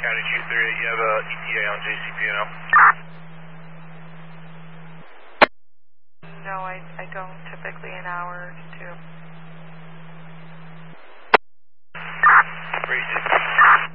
County Chief 38, you have a ETA on JCP&L? No, I don't. Typically an hour to 2. Crazy.